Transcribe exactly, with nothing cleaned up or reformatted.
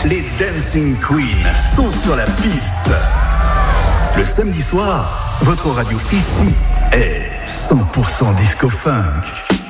Les Dancing Queens sont sur la piste. Le samedi soir, votre radio ici est cent pour cent disco funk.